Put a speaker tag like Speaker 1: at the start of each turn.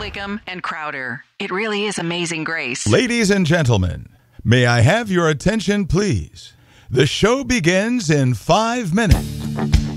Speaker 1: Lakem and Crowder. It really is Amazing Grace.
Speaker 2: Ladies and gentlemen, may I have your attention, please? The show begins in 5 minutes.